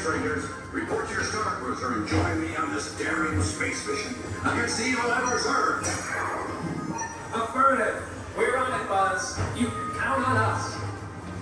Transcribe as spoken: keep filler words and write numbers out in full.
Rangers. Report to your star cruiser and join me on this daring space mission against the evil Emperor's Earth. Affirmative. We're on it, Buzz. You can count on us.